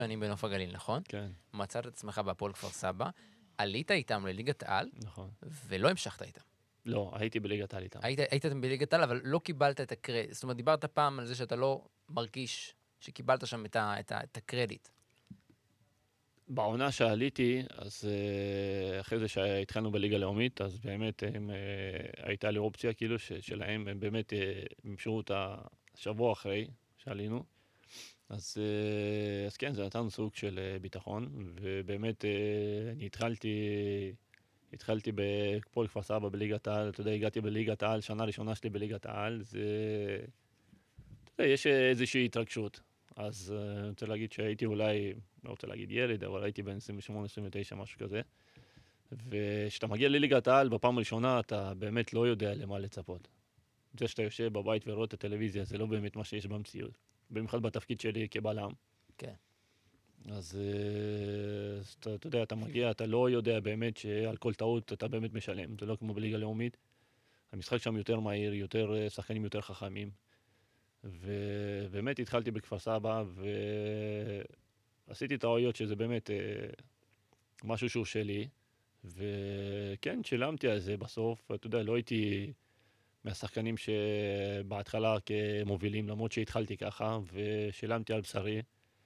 שנים בנוף הגליל, נכון? כן. מצאת את עצמך בהפועל כפר סבא, עלית איתם לליגת העל, נכון. ולא המשכת איתם. לא, הייתי בליגת העל איתם. היית בליגת העל, אבל לא קיבלת את הקרדיט. זאת אומרת, דיברת פעם על זה שאתה לא מרגיש שקיבלת שם את הקרדיט. בעונה שעליתי, אז אחרי זה שהתחלנו בליגה לאומית, אז באמת הייתה לי אופציה כאילו שלהם, הם באמת המשכו אותה שבוע אחרי שעלינו. אז כן, זה נתן סוג של ביטחון, ובאמת אני התחלתי בפועל כפר סבא בליגת העל, אתה יודע, הגעתי בליגת העל, שנה ראשונה שלי בליגת העל, אתה יודע, יש איזושהי התרגשות. אז אני רוצה להגיד שהייתי אולי, לא רוצה להגיד ילד, אבל הייתי בין 28-29, משהו כזה. וכשאתה מגיע לליגת העל בפעם הראשונה, אתה באמת לא יודע למה לצפות. זה שאתה יושב בבית ורואה את הטלוויזיה, זה לא באמת מה שיש במציאות. במיוחד בתפקיד שלי כבלם. כן. אז אתה יודע, אתה מגיע, אתה לא יודע באמת שעל כל טעות אתה באמת משלם. זה לא כמו בליגה לאומית. המשחק שם יותר מהיר, יותר שחקנים יותר חכמים. ובאמת התחלתי בכפר סבא, ועשיתי טעויות שזה באמת משהו שהוא שלי. וכן, שילמתי על זה בסוף. אתה יודע, לא הייתי מהשחקנים שבהתחלה כמובילים, למרות שהתחלתי ככה, ושילמתי על בשרי.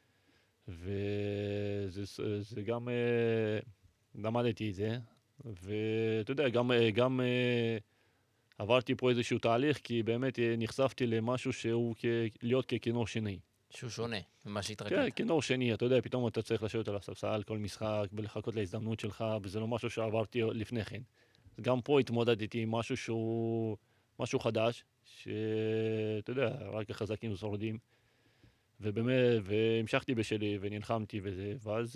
וזה גם למדתי את זה, ואתה יודע, גם עברתי פה איזשהו תהליך, כי באמת נחשפתי למשהו שהוא להיות ככינור שני. שהוא שונה ממה כן, שהתרגלת. כינור שני, אתה יודע, פתאום אתה צריך לשבת על הספסל כל משחק, ולחכות להזדמנות שלך, וזה לא משהו שעברתי לפני כן. גם פה התמודדתי עם משהו שהוא משהו חדש, שאתה יודע, רק החזקים שורדים. ובאמת, והמשכתי בשלי ונלחמתי וזה,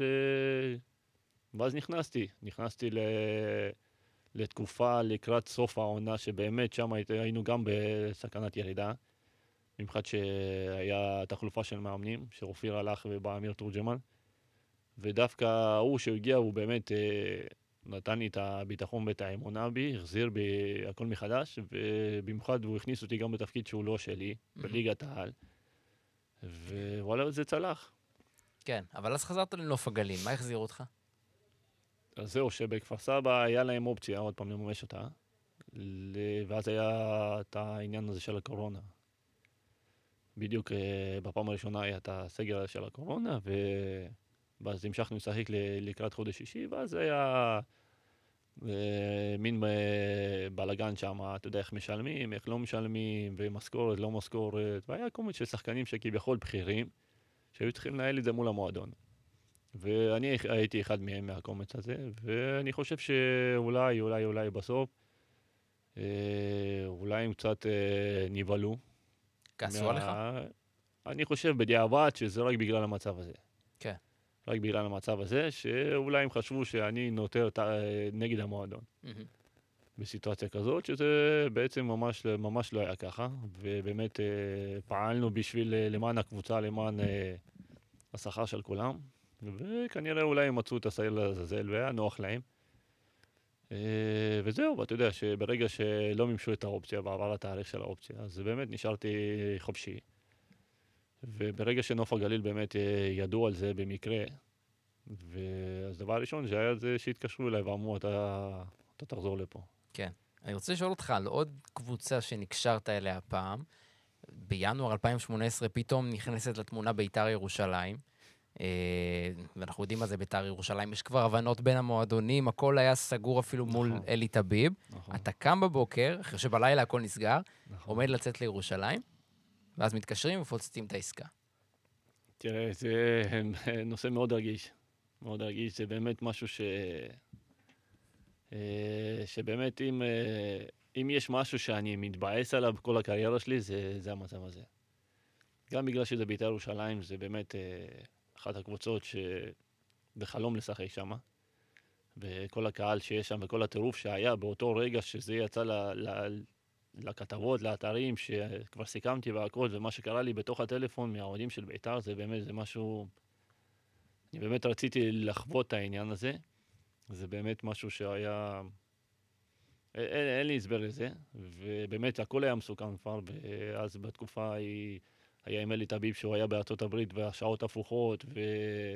ואז נכנסתי לתקופה לקראת סוף העונה, שבאמת שם היינו גם בסכנת ירידה, במיוחד שהיה תחלופה של מאמנים, שאופיר הלך ובא אמיר תורג'מן, ודווקא הוא שהגיע, הוא באמת נתן לי את הביטחון ואת האמונה בי, החזיר בי הכל מחדש, ובמיוחד הוא הכניס אותי גם בתפקיד שהוא לא שלי, בליגת העל. ווואלה, זה צלח. כן, אבל אז חזרת לנוף הגליל, מה החזיר אותך? אז זהו, שבכפר סבא היה להם אופציה עוד פעם לממש אותה, ואז היה את העניין הזה של הקורונה. בדיוק בפעם הראשונה היה את הסגר של הקורונה, ואז המשכנו לשחק לקראת חודש שישי, ואז היה מין בלגן שם, אתה יודע איך משלמים, איך לא משלמים, ומשכורת, לא משכורת, והיה כל מיני שחקנים שכביכול בכירים, שהיו צריכים לנהל את זה מול המועדון. ואני הייתי אחד מהם מהקומץ הזה, ואני חושב שאולי בסוף, אולי הם קצת נבהלו. כעסו עליך? אני חושב בדיעבד שזה רק בגלל המצב הזה. כן. רק בגלל המצב הזה, שאולי הם חשבו שאני נותר נגד המועדון. בסיטואציה כזאת, שזה בעצם ממש לא היה ככה, ובאמת פעלנו למען הקבוצה, למען השכר של כולם, וכנראה אולי הם מצאו את השעיר לעזאזל והיה נוח להם. וזהו, ואתה יודע שברגע שלא מימשו את האופציה ועבר התאריך של האופציה, אז באמת נשארתי חופשי. וברגע שנוף הגליל באמת ידעו על זה במקרה, אז דבר ראשון שהיה זה שהתקשרו אליי ואמרו, אתה תחזור לפה. כן. אני רוצה לשאול אותך על עוד קבוצה שנקשרת אליה הפעם. בינואר 2018 פתאום נכנסת לתמונה בית"ר ירושלים. ואנחנו יודעים מה זה בית"ר ירושלים. יש כבר הבנות בין המועדונים, הכל היה סגור אפילו מול אלי טביב. אתה קם בבוקר, אחרי שבלילה הכל נסגר, עומד לצאת לירושלים, ואז מתקשרים ופוצצים את העסקה. תראה, זה נושא מאוד רגיש. מאוד רגיש, זה באמת משהו שבאמת אם יש משהו שאני מתבאס עליו בכל הקריירה שלי, זה המצב הזה. גם בגלל שזה בית"ר ירושלים, זה באמת אחת הקבוצות שבחלום לשחק שם. וכל הקהל שיש שם וכל הטירוף שהיה באותו רגע שזה יצא לכתבות, לאתרים, שכבר סיכמתי והכל, ומה שקרה לי בתוך הטלפון מהאוהדים של בית"ר, זה באמת, זה משהו... אני באמת רציתי לחוות את העניין הזה. זה באמת משהו שהיה... אין לי הסבר לזה, ובאמת הכל היה מסוכן כבר, ואז בתקופה היה עם אלי טביב שהוא היה בארצות הברית, והשעות הפוכות,